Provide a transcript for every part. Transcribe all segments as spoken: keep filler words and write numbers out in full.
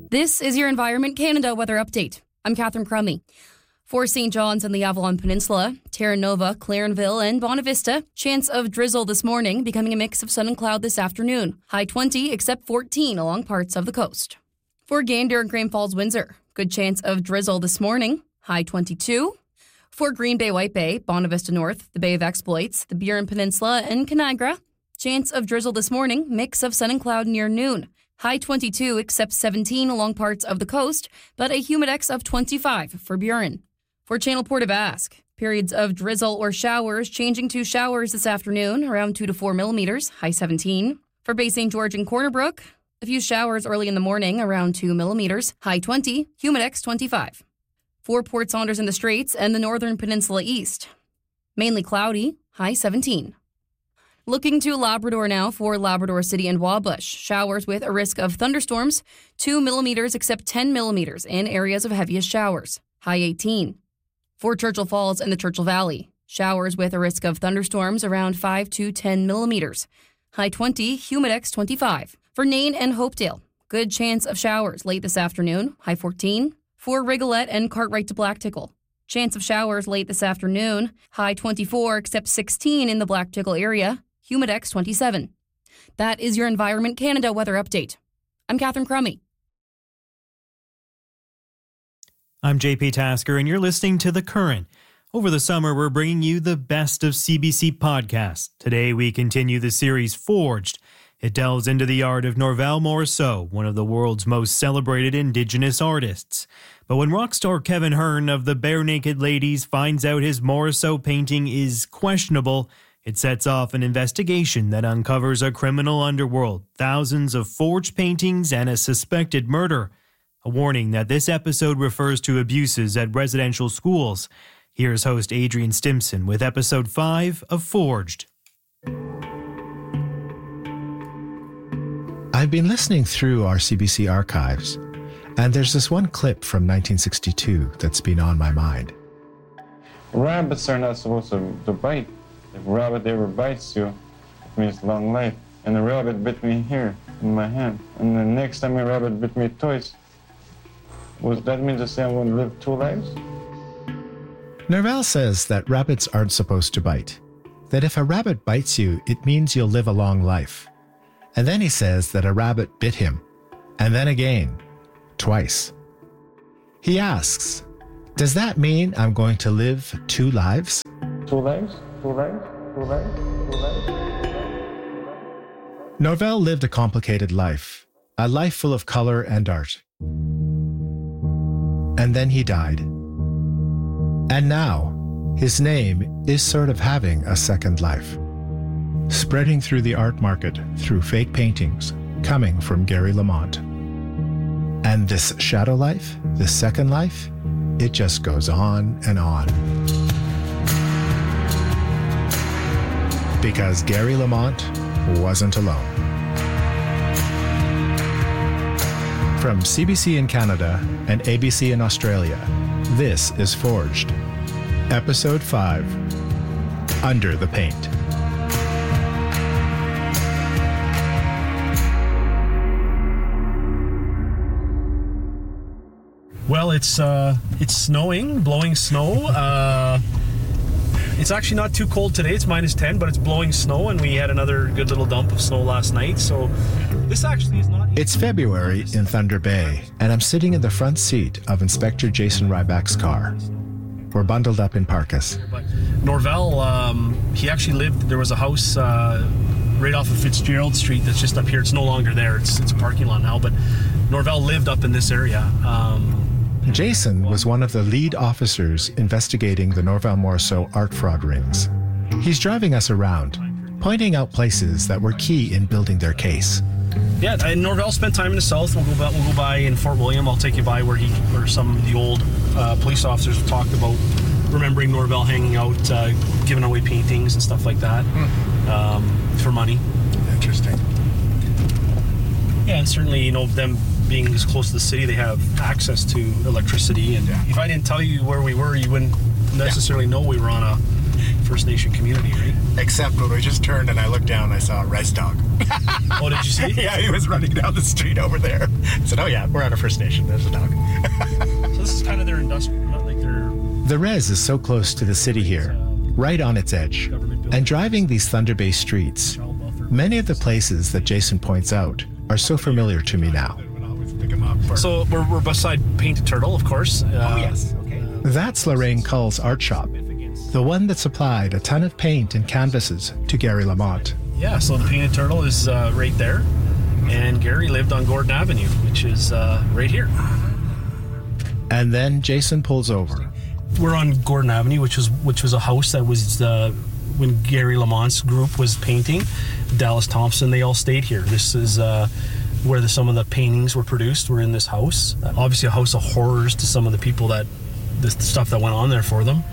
This is your Environment Canada weather update. I'm Catherine Crummy. For Saint John's and the Avalon Peninsula, Terra Nova, Clarenville, and Bonavista, chance of drizzle this morning, becoming a mix of sun and cloud this afternoon. High twenty, except fourteen along parts of the coast. For Gander and Grand Falls, Windsor, good chance of drizzle this morning. High twenty-two. For Green Bay, White Bay, Bonavista North, the Bay of Exploits, the Burin Peninsula, and Canagra, chance of drizzle this morning, mix of sun and cloud near noon. High twenty-two, except seventeen along parts of the coast, but a humidex of twenty-five for Burin. For Channel Port of Ask, periods of drizzle or showers changing to showers this afternoon, around two to four millimeters, high seventeen. For Bay Saint George and Corner Brook, a few showers early in the morning, around two millimeters, high twenty, humidex twenty-five. For Port Saunders and the Straits and the Northern Peninsula East, mainly cloudy, high seventeen. Looking to Labrador now for Labrador City and Wabush. Showers with a risk of thunderstorms, two millimeters except ten millimeters in areas of heaviest showers, high eighteen. For Churchill Falls and the Churchill Valley, showers with a risk of thunderstorms around five to ten millimeters. High twenty, humidex twenty-five. For Nain and Hopedale, good chance of showers late this afternoon, high fourteen. For Rigolette and Cartwright to Blacktickle, chance of showers late this afternoon, high twenty-four except sixteen in the Blacktickle area, humidex twenty-seven. That is your Environment Canada weather update. I'm Catherine Crummy. I'm J P Tasker, and you're listening to The Current. Over the summer, we're bringing you the best of C B C podcasts. Today, we continue the series Forged. It delves into the art of Norval Morrisseau, one of the world's most celebrated Indigenous artists. But when rock star Kevin Hearn of the Bare Naked Ladies finds out his Morrisseau painting is questionable, it sets off an investigation that uncovers a criminal underworld, thousands of forged paintings, and a suspected murder. A warning that this episode refers to abuses at residential schools. Here's host Adrian Stimson with episode five of Forged. I've been listening through our C B C archives, and there's this one clip from nineteen sixty-two that's been on my mind. Rabbits are not supposed to, to bite. If a rabbit ever bites you, it means long life. And the rabbit bit me here in my hand. And the next time a rabbit bit me twice, was that mean to say I'm going to live two lives? Norval says that rabbits aren't supposed to bite. That if a rabbit bites you, it means you'll live a long life. And then he says that a rabbit bit him. And then again. Twice. He asks, does that mean I'm going to live two lives? Two lives? Two lives? Two lives? Two lives? Norval lived a complicated life. A life full of color and art. And then he died. And now, his name is sort of having a second life. Spreading through the art market through fake paintings coming from Gary Lamont. And this shadow life, this second life, it just goes on and on. Because Gary Lamont wasn't alone. From C B C in Canada and A B C in Australia, this is Forged. Episode five, Under the Paint. Well, it's uh, it's snowing, blowing snow. Uh, it's actually not too cold today. It's minus ten, but it's blowing snow, and we had another good little dump of snow last night. So this actually is not... It's February in Thunder Bay, and I'm sitting in the front seat of Inspector Jason Ryback's car. We're bundled up in parkas. But Norval, um, he actually lived... There was a house uh, right off of Fitzgerald Street that's just up here. It's no longer there. It's, it's a parking lot now, but Norval lived up in this area. Um, Jason was one of the lead officers investigating the Norval Morrisseau art fraud rings. He's driving us around, pointing out places that were key in building their case. Yeah, and Norval spent time in the south. We'll go by, we'll go by in Fort William. I'll take you by where he, where some of the old uh, police officers talked about remembering Norval hanging out, uh, giving away paintings and stuff like that hmm. um, for money. Interesting. Yeah, and certainly, you know, them being as close to the city, they have access to electricity. And yeah. If I didn't tell you where we were, you wouldn't necessarily yeah. know we were on a First Nation community, right? Except when we just turned and I looked down, I saw a res dog. Oh, did you see? Yeah, he was running down the street over there. I said, oh yeah, we're on a First Nation. There's a dog. So this is kind of their industrial, not like their... The res is so close to the city here, right on its edge. And driving these Thunder Bay streets, many of the places that Jason points out are so familiar to me now. So we're, we're beside Painted Turtle, of course. Uh, Oh yes, okay. That's Lorraine Cull's art shop, the one that supplied a ton of paint and canvases to Gary Lamont. Yeah, so the Painted Turtle is uh, right there. And Gary lived on Gordon Avenue, which is uh, right here. And then Jason pulls over. We're on Gordon Avenue, which was which was a house that was uh, when Gary Lamont's group was painting. Dallas Thompson, they all stayed here. This is uh, where the, some of the paintings were produced. Were in this house. Uh, obviously, a house of horrors to some of the people that the stuff that went on there for them.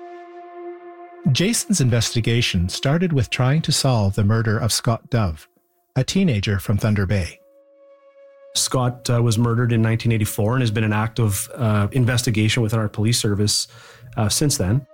Jason's investigation started with trying to solve the murder of Scott Dove, a teenager from Thunder Bay. Scott uh, was murdered in nineteen eighty-four and has been an active uh, investigation within our police service uh, since then.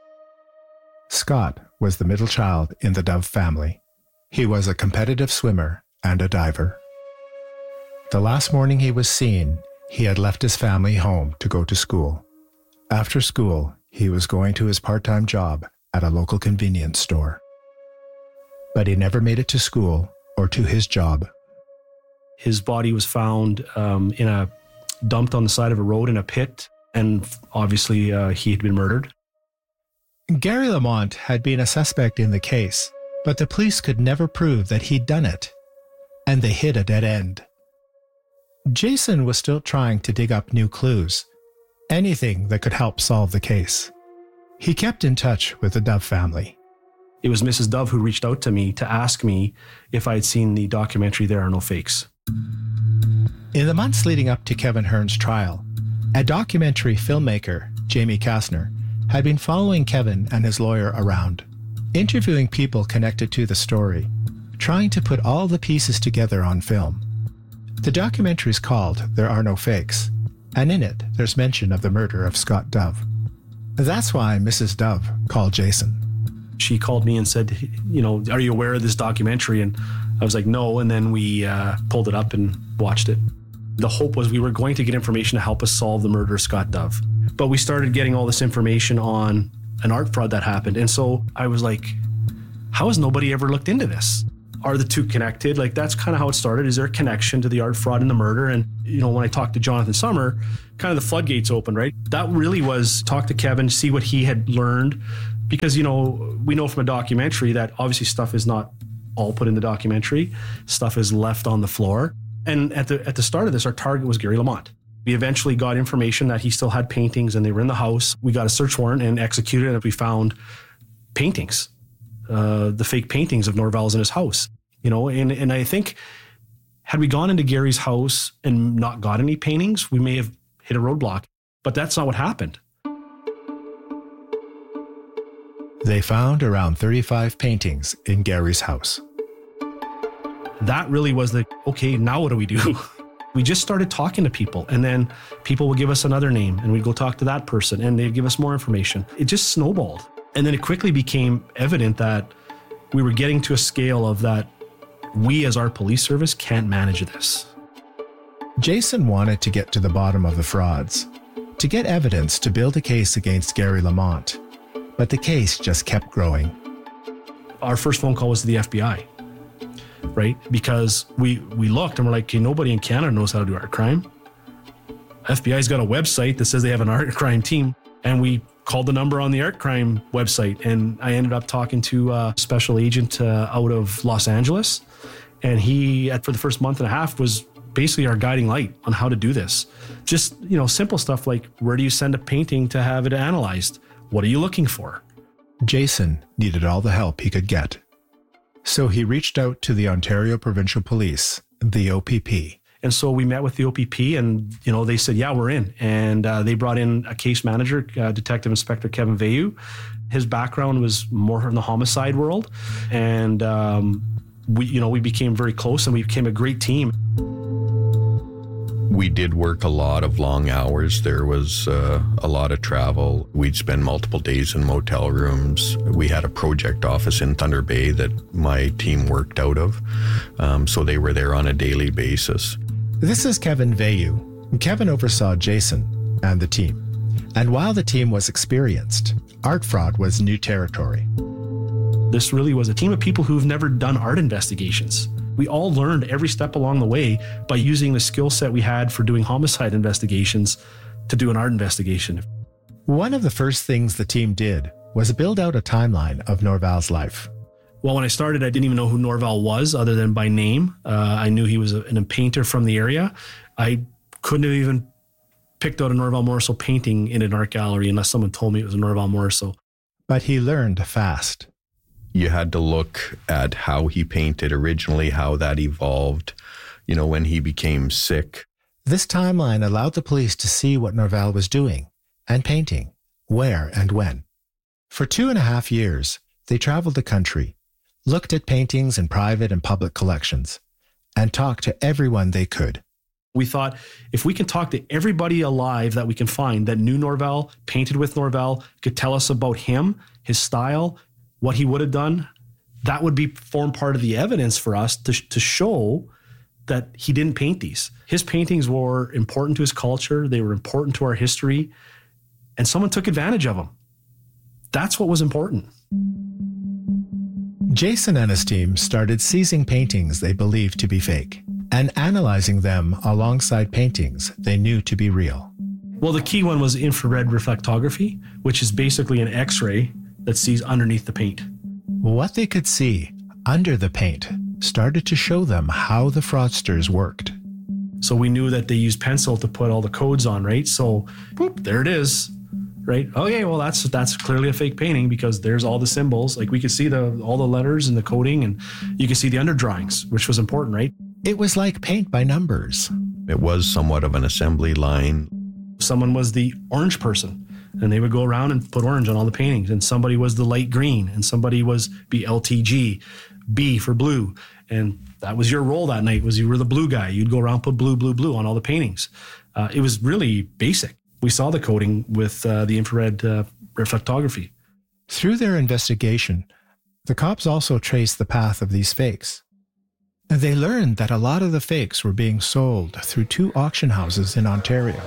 Scott was the middle child in the Dove family. He was a competitive swimmer and a diver. The last morning he was seen, he had left his family home to go to school. After school, he was going to his part-time job at a local convenience store. But he never made it to school or to his job. His body was found um, in a dumped on the side of a road in a pit, and obviously uh, he had been murdered. Gary Lamont had been a suspect in the case, but the police could never prove that he'd done it, and they hit a dead end. Jason was still trying to dig up new clues, anything that could help solve the case. He kept in touch with the Dove family. It was Missus Dove who reached out to me to ask me if I had seen the documentary There Are No Fakes. In the months leading up to Kevin Hearn's trial, a documentary filmmaker, Jamie Kastner, had been following Kevin and his lawyer around, interviewing people connected to the story, trying to put all the pieces together on film. The documentary is called There Are No Fakes, and in it there's mention of the murder of Scott Dove. That's why Missus Dove called Jason. She called me and said, you know, are you aware of this documentary? And I was like, no. And then we uh, pulled it up and watched it. The hope was we were going to get information to help us solve the murder of Scott Dove. But we started getting all this information on an art fraud that happened. And so I was like, how has nobody ever looked into this? Are the two connected? Like, that's kind of how it started. Is there a connection to the art fraud and the murder? And, you know, when I talked to Jonathan Summer, kind of the floodgates opened, right? That really was talk to Kevin, see what he had learned. Because, you know, we know from a documentary that obviously stuff is not all put in the documentary. Stuff is left on the floor. And at the at the start of this, our target was Gary Lamont. We eventually got information that he still had paintings and they were in the house. We got a search warrant and executed it, and we found paintings, uh, the fake paintings of Norvell's in his house. You know, and, and I think had we gone into Gary's house and not got any paintings, we may have hit a roadblock. But that's not what happened. They found around thirty-five paintings in Gary's house. That really was the, okay, now what do we do? We just started talking to people, and then people would give us another name and we'd go talk to that person and they'd give us more information. It just snowballed. And then it quickly became evident that we were getting to a scale of that we as our police service can't manage this. Jason wanted to get to the bottom of the frauds, to get evidence to build a case against Gary Lamont. But the case just kept growing. Our first phone call was to the F B I, right? Because we, we looked and we're like, okay, nobody in Canada knows how to do art crime. F B I's got a website that says they have an art crime team. And we called the number on the art crime website. And I ended up talking to a special agent uh, out of Los Angeles. And he, for the first month and a half, was basically our guiding light on how to do this. Just, you know, simple stuff like, where do you send a painting to have it analyzed? What are you looking for? Jason needed all the help he could get. So he reached out to the Ontario Provincial Police, the O P P. And so we met with the O P P and, you know, they said, yeah, we're in. And uh, they brought in a case manager, uh, Detective Inspector Kevin Vayu. His background was more from the homicide world. And And um, we, you know, we became very close and we became a great team. We did work a lot of long hours. There was uh, a lot of travel. We'd spend multiple days in motel rooms. We had a project office in Thunder Bay that my team worked out of, um, so they were there on a daily basis. This is Kevin Vayu. Kevin oversaw Jason and the team. And while the team was experienced, art fraud was new territory. This really was a team of people who've never done art investigations. We all learned every step along the way by using the skill set we had for doing homicide investigations to do an art investigation. One of the first things the team did was build out a timeline of Norval's life. Well, when I started, I didn't even know who Norval was other than by name. Uh, I knew he was a, a painter from the area. I couldn't have even picked out a Norval Morrisseau painting in an art gallery unless someone told me it was a Norval Morrisseau. But he learned fast. You had to look at how he painted originally, how that evolved, you know, when he became sick. This timeline allowed the police to see what Norval was doing and painting, where and when. For two and a half years, they traveled the country, looked at paintings in private and public collections, and talked to everyone they could. We thought, if we can talk to everybody alive that we can find that knew Norval, painted with Norval, could tell us about him, his style, what he would have done, that would be form part of the evidence for us to, to show that he didn't paint these. His paintings were important to his culture. They were important to our history. And someone took advantage of them. That's what was important. Jason and his team started seizing paintings they believed to be fake and analyzing them alongside paintings they knew to be real. Well, the key one was infrared reflectography, which is basically an X-ray that sees underneath the paint. What they could see under the paint started to show them how the fraudsters worked. So we knew that they used pencil to put all the codes on, right? So, boop, there it is, right? Okay, well, that's that's clearly a fake painting because there's all the symbols. Like we could see the all the letters and the coding, and you could see the underdrawings, which was important, right? It was like paint by numbers. It was somewhat of an assembly line. Someone was the orange person, and they would go around and put orange on all the paintings, and somebody was the light green, and somebody was B L T G, B for blue, and that was your role that night, was you were the blue guy. You'd go around, put blue, blue, blue on all the paintings. Uh, it was really basic. We saw the coding with uh, the infrared uh, reflectography. Through their investigation, the cops also traced the path of these fakes. And they learned that a lot of the fakes were being sold through two auction houses in Ontario.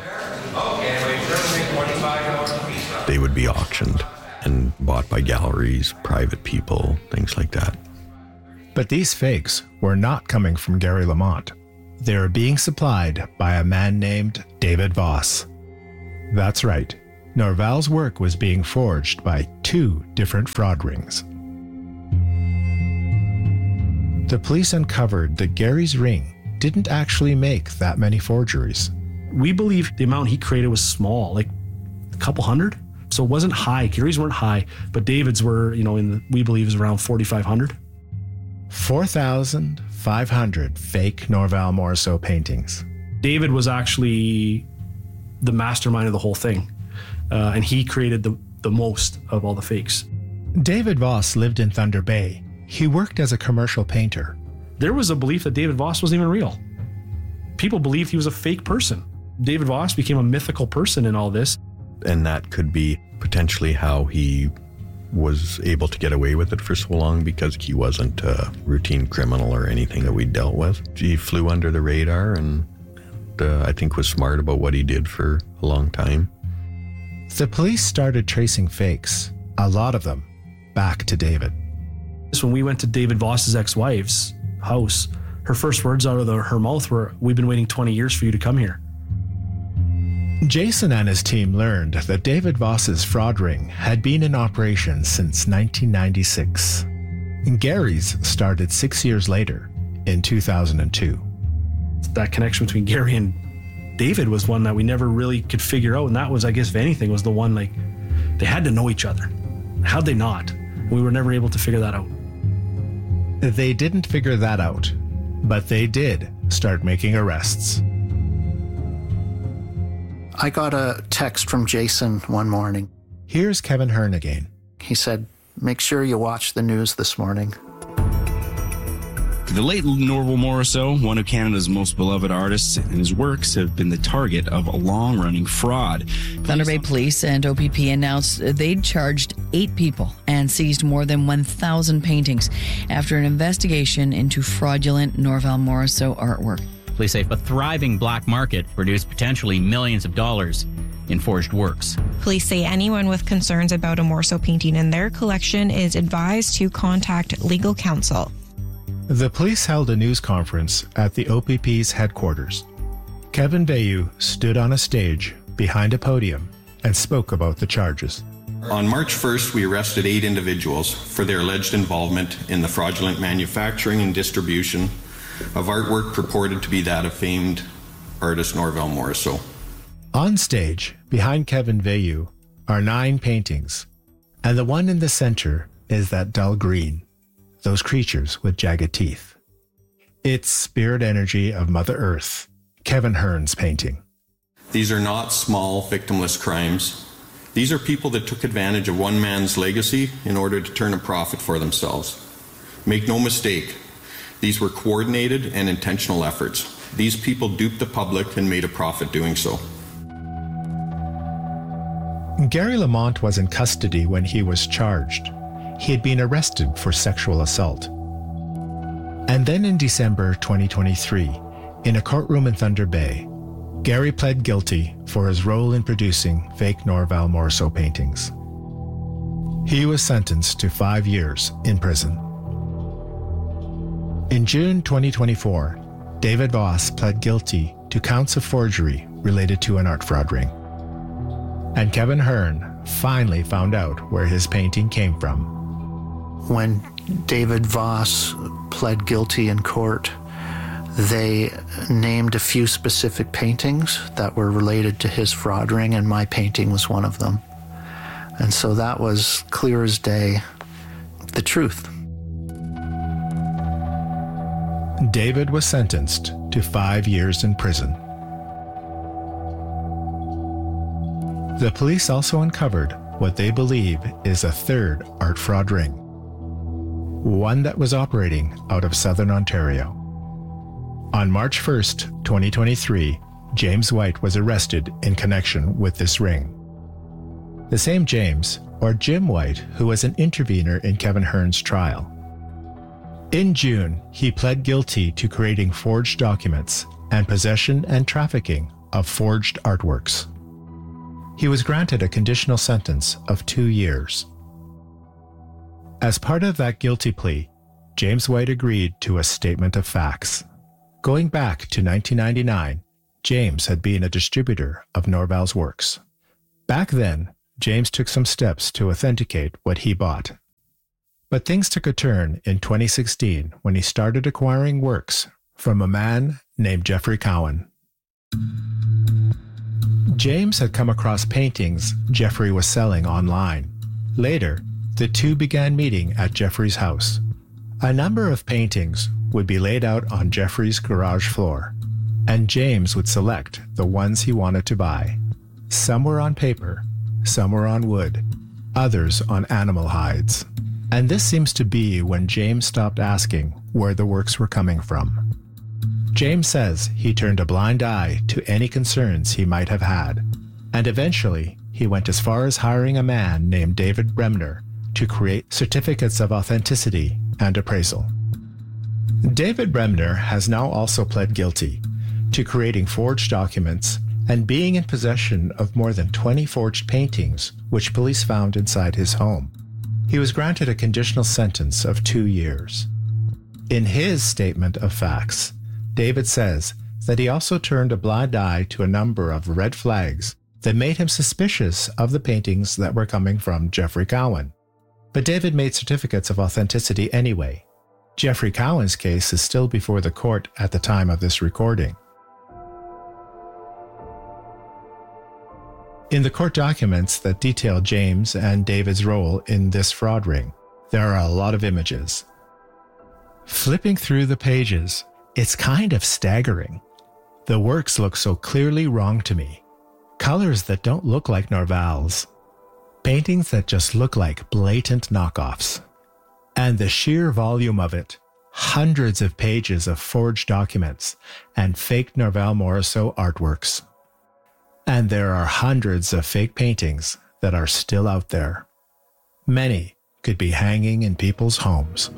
They would be auctioned and bought by galleries, private people, things like that. But these fakes were not coming from Gary Lamont. They were being supplied by a man named David Voss. That's right. Norval's work was being forged by two different fraud rings. The police uncovered that Gary's ring didn't actually make that many forgeries. We believe the amount he created was small, like a couple hundred. So it wasn't high. Gary's weren't high, but David's were, you know, in the, we believe is around forty-five hundred. four thousand five hundred fake Norval Morrisseau paintings. David was actually the mastermind of the whole thing, uh, and he created the, the most of all the fakes. David Voss lived in Thunder Bay. He worked as a commercial painter. There was a belief that David Voss wasn't even real. People believed he was a fake person. David Voss became a mythical person in all this. And that could be potentially how he was able to get away with it for so long, because he wasn't a routine criminal or anything that we dealt with. He flew under the radar and uh, I think was smart about what he did for a long time. The police started tracing fakes, a lot of them, back to David. When we went to David Voss's ex-wife's house, her first words out of the, her mouth were, "We've been waiting twenty years for you to come here." Jason and his team learned that David Voss's fraud ring had been in operation since nineteen ninety-six. Gary's started six years later, in two thousand two. That connection between Gary and David was one that we never really could figure out, and that was, I guess, if anything, was the one, like, they had to know each other. How'd they not? We were never able to figure that out. They didn't figure that out, but they did start making arrests. I got a text from Jason one morning. Here's Kevin Hearn again. He said, "Make sure you watch the news this morning." The late Norval Morrisseau, one of Canada's most beloved artists, and his works have been the target of a long-running fraud. Thunder Bay Police and O P P announced they'd charged eight people and seized more than one thousand paintings after an investigation into fraudulent Norval Morrisseau artwork. Police say a thriving black market produced potentially millions of dollars in forged works. Police say anyone with concerns about a Morrisseau painting in their collection is advised to contact legal counsel. The police held a news conference at the O P P's headquarters. Kevin Veilleux stood on a stage behind a podium and spoke about the charges. On March first, we arrested eight individuals for their alleged involvement in the fraudulent manufacturing and distribution of artwork purported to be that of famed artist Norval Morrisseau. On stage, behind Kevin Veilleux, are nine paintings, and the one in the center is that dull green, those creatures with jagged teeth. It's Spirit Energy of Mother Earth, Kevin Hearn's painting. These are not small, victimless crimes. These are people that took advantage of one man's legacy in order to turn a profit for themselves. Make no mistake, these were coordinated and intentional efforts. These people duped the public and made a profit doing so. Gary Lamont was in custody when he was charged. He had been arrested for sexual assault. And then in December twenty twenty-three, in a courtroom in Thunder Bay, Gary pled guilty for his role in producing fake Norval Morrisseau paintings. He was sentenced to five years in prison. In June twenty twenty-four, David Voss pled guilty to counts of forgery related to an art fraud ring. And Kevin Hearn finally found out where his painting came from. When David Voss pled guilty in court, they named a few specific paintings that were related to his fraud ring, and my painting was one of them. And so that was clear as day, the truth. David was sentenced to five years in prison. The police also uncovered what they believe is a third art fraud ring, one that was operating out of southern Ontario. On March first, twenty twenty-three, James White was arrested in connection with this ring. The same James, or Jim White, who was an intervener in Kevin Hearn's trial. In June, he pled guilty to creating forged documents and possession and trafficking of forged artworks. He was granted a conditional sentence of two years. As part of that guilty plea, James White agreed to a statement of facts. Going back to nineteen ninety-nine, James had been a distributor of Norval's works. Back then, James took some steps to authenticate what he bought. But things took a turn in twenty sixteen when he started acquiring works from a man named Jeffrey Cowan. James had come across paintings Jeffrey was selling online. Later, the two began meeting at Jeffrey's house. A number of paintings would be laid out on Jeffrey's garage floor, and James would select the ones he wanted to buy. Some were on paper, some were on wood, others on animal hides. And this seems to be when James stopped asking where the works were coming from. James says he turned a blind eye to any concerns he might have had, and eventually he went as far as hiring a man named David Bremner to create certificates of authenticity and appraisal. David Bremner has now also pled guilty to creating forged documents and being in possession of more than twenty forged paintings which police found inside his home. He was granted a conditional sentence of two years. In his statement of facts, David says that he also turned a blind eye to a number of red flags that made him suspicious of the paintings that were coming from Jeffrey Cowan. But David made certificates of authenticity anyway. Jeffrey Cowan's case is still before the court at the time of this recording. In the court documents that detail James and David's role in this fraud ring, there are a lot of images. Flipping through the pages, it's kind of staggering. The works look so clearly wrong to me. Colors that don't look like Norval's. Paintings that just look like blatant knockoffs. And the sheer volume of it, hundreds of pages of forged documents, and fake Norval Morrisseau artworks. And there are hundreds of fake paintings that are still out there. Many could be hanging in people's homes.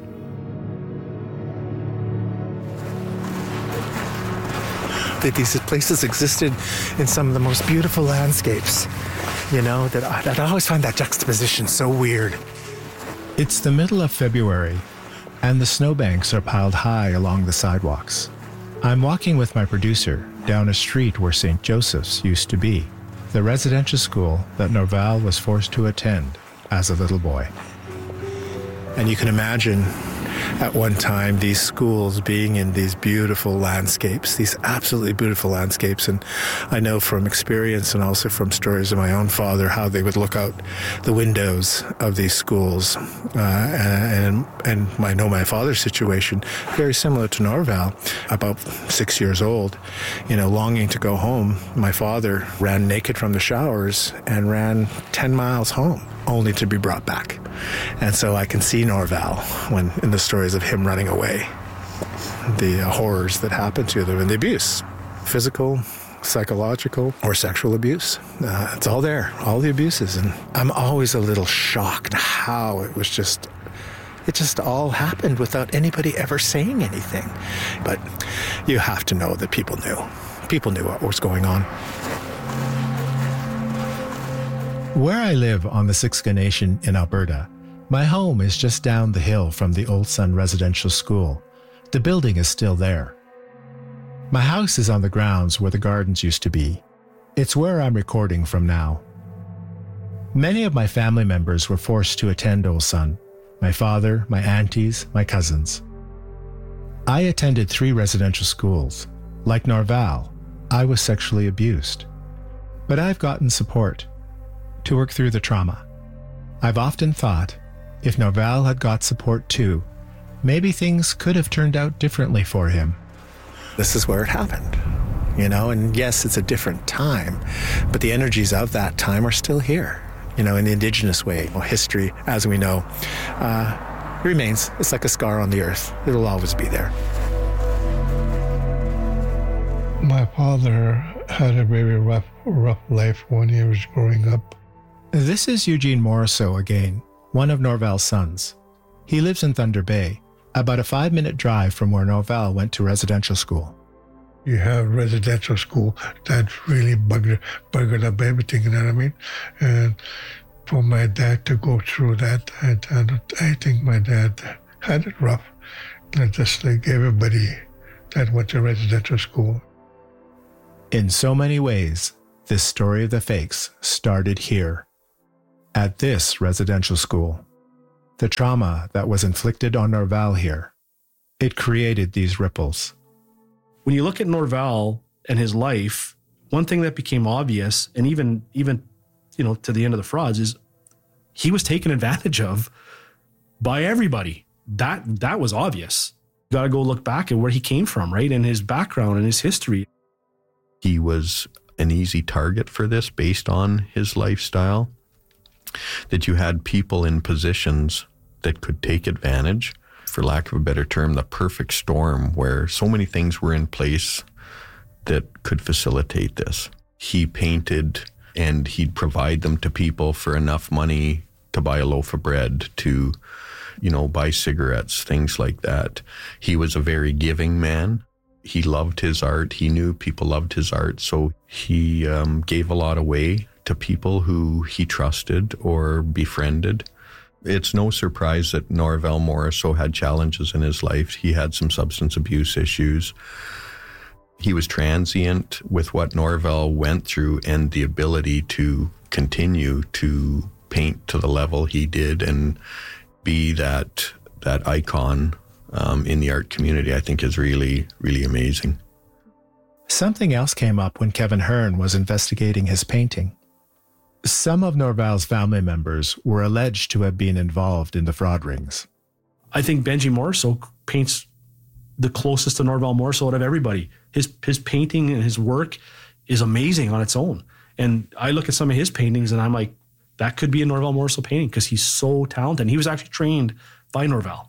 That these places existed in some of the most beautiful landscapes. You know, that I, that I always find that juxtaposition so weird. It's the middle of February, and the snowbanks are piled high along the sidewalks. I'm walking with my producer down a street where Saint Joseph's used to be, the residential school that Norval was forced to attend as a little boy. And you can imagine at one time these schools being in these beautiful landscapes, these absolutely beautiful landscapes. And I know from experience and also from stories of my own father how they would look out the windows of these schools. Uh, and, and I know my father's situation, very similar to Norval, about six years old, you know, longing to go home. My father ran naked from the showers and ran ten miles home, only to be brought back. And so I can see Norval when in the stories of him running away, the uh, horrors that happen to them and the abuse, physical, psychological, or sexual abuse. Uh, it's all there, all the abuses. And I'm always a little shocked how it was just, it just all happened without anybody ever saying anything. But you have to know that people knew. People knew what was going on. Where I live on the Siksika Nation in Alberta, my home is just down the hill from the Old Sun Residential School. The building is still there. My house is on the grounds where the gardens used to be. It's where I'm recording from now. Many of my family members were forced to attend Old Sun. My father, my aunties, my cousins. I attended three residential schools. Like Norval, I was sexually abused. But I've gotten support to work through the trauma. I've often thought, if Norval had got support too, maybe things could have turned out differently for him. This is where it happened, you know, and yes, it's a different time, but the energies of that time are still here, you know, in the Indigenous way. Well, history, as we know, uh, remains. It's like a scar on the earth. It'll always be there. My father had a very rough, rough life when he was growing up. This is Eugene Morrisseau again, one of Norval's sons. He lives in Thunder Bay, about a five-minute drive from where Norval went to residential school. You have residential school that really buggered, buggered up everything, you know what I mean? And for my dad to go through that, and, and I think my dad had it rough, just like everybody that went to residential school. In so many ways, this story of the fakes started here, at this residential school. The trauma that was inflicted on Norval here, it created these ripples. When you look at Norval and his life, one thing that became obvious, and even, even, you know, to the end of the frauds, is he was taken advantage of by everybody. That, that was obvious. You got to go look back at where he came from, right? And his background and his history. He was an easy target for this based on his lifestyle, that you had people in positions that could take advantage, for lack of a better term, the perfect storm where so many things were in place that could facilitate this. He painted and he'd provide them to people for enough money to buy a loaf of bread, to, you know, buy cigarettes, things like that. He was a very giving man. He loved his art. He knew people loved his art. So he um, gave a lot away to people who he trusted or befriended. It's no surprise that Norval Morrisseau had challenges in his life. He had some substance abuse issues. He was transient with what Norval went through and the ability to continue to paint to the level he did and be that that icon um, in the art community, I think is really, really amazing. Something else came up when Kevin Hearn was investigating his painting. Some of Norval's family members were alleged to have been involved in the fraud rings. I think Benji Morrisseau paints the closest to Norval Morrisseau out of everybody. His his painting and his work is amazing on its own. And I look at some of his paintings and I'm like, that could be a Norval Morrisseau painting because he's so talented. He was actually trained by Norval.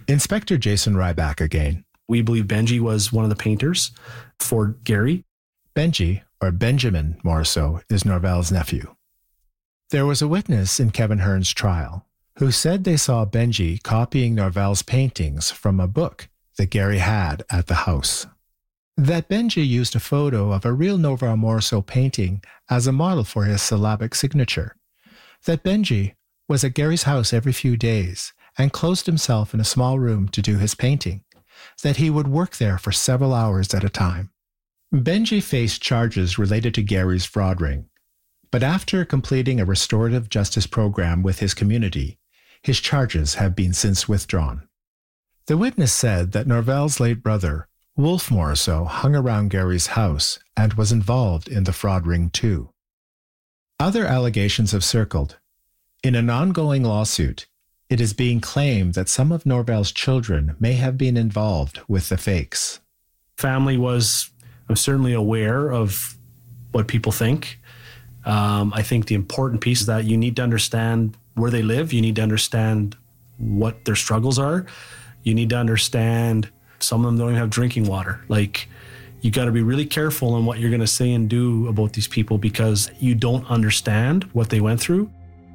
Inspector Jason Ryback again. We believe Benji was one of the painters for Gary. Benji, or Benjamin Morisseau, is Norval's nephew. There was a witness in Kevin Hearn's trial who said they saw Benji copying Norval's paintings from a book that Gary had at the house. That Benji used a photo of a real Norval Morisseau painting as a model for his syllabic signature. That Benji was at Gary's house every few days and closed himself in a small room to do his painting. That he would work there for several hours at a time. Benji faced charges related to Gary's fraud ring, but after completing a restorative justice program with his community, his charges have been since withdrawn. The witness said that Norval's late brother, Wolf Morisseau, hung around Gary's house and was involved in the fraud ring too. Other allegations have circled. In an ongoing lawsuit, it is being claimed that some of Norval's children may have been involved with the fakes. Family was I'm certainly aware of what people think. Um, I think the important piece is that you need to understand where they live. You need to understand what their struggles are. You need to understand some of them don't even have drinking water. Like, you got to be really careful in what you're going to say and do about these people because you don't understand what they went through.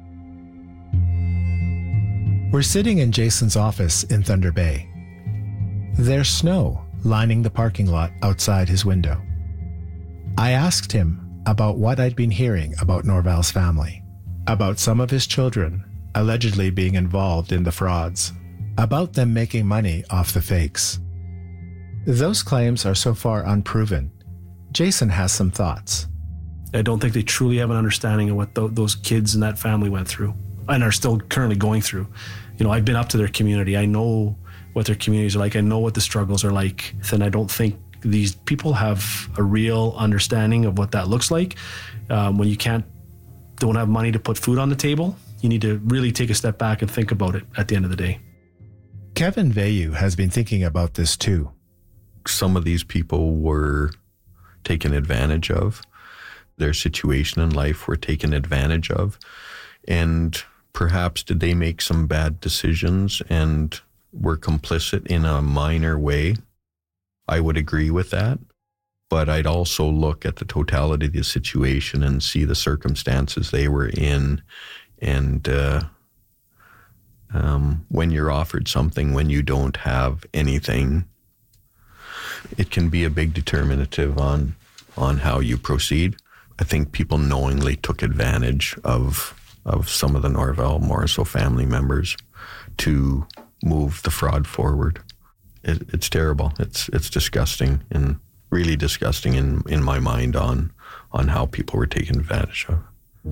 We're sitting in Jason's office in Thunder Bay. There's snow lining the parking lot outside his window. I asked him about what I'd been hearing about Norval's family, about some of his children allegedly being involved in the frauds, about them making money off the fakes. Those claims are so far unproven. Jason has some thoughts. I don't think they truly have an understanding of what th- those kids and that family went through and are still currently going through. You know, I've been up to their community. I know what their communities are like. I know what the struggles are like. And I don't think these people have a real understanding of what that looks like. Um, when you can't, don't have money to put food on the table, you need to really take a step back and think about it at the end of the day. Kevin Vayu has been thinking about this too. Some of these people were taken advantage of. Their situation in life were taken advantage of. And perhaps did they make some bad decisions and were complicit in a minor way? I would agree with that. But I'd also look at the totality of the situation and see the circumstances they were in. And uh, um, when you're offered something, when you don't have anything, it can be a big determinative on, on how you proceed. I think people knowingly took advantage of of some of the Norval Morisseau family members to move the fraud forward. It, it's terrible. It's it's disgusting and really disgusting in, in my mind on on how people were taken advantage of.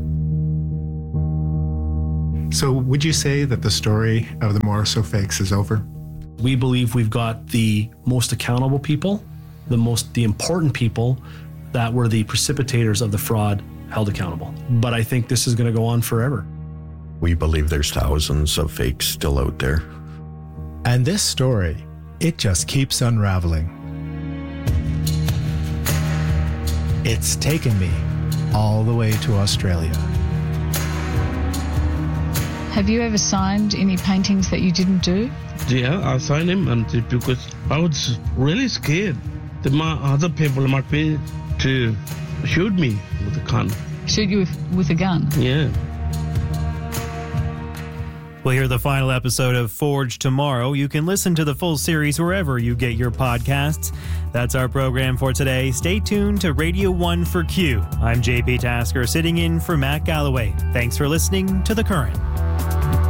So would you say that the story of the Morisseau fakes is over? We believe we've got the most accountable people, the most the important people that were the precipitators of the fraud held accountable. But I think this is going to go on forever. We believe there's thousands of fakes still out there. And this story, it just keeps unraveling. It's taken me all the way to Australia. Have you ever signed any paintings that you didn't do? Yeah, I signed him and because I was really scared that my other people might be to shoot me with a gun. Shoot you with, with a gun? Yeah. We'll hear the final episode of Forged tomorrow. You can listen to the full series wherever you get your podcasts. That's our program for today. Stay tuned to Radio one for Q. I'm J P Tasker, sitting in for Matt Galloway. Thanks for listening to The Current.